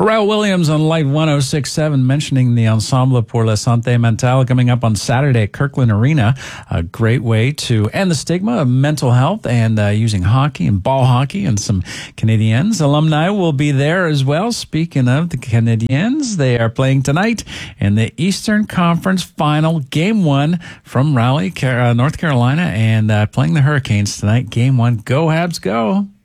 Pharrell Williams on Light 106.7 mentioning the Ensemble pour la Santé Mentale coming up on Saturday at Kirkland Arena. A great way to end the stigma of mental health and using hockey and ball hockey, and some Canadiens alumni will be there as well. Speaking of the Canadiens, they are playing tonight in the Eastern Conference Final, Game 1 from Raleigh, North Carolina, and playing the Hurricanes tonight. Game 1. Go Habs, go!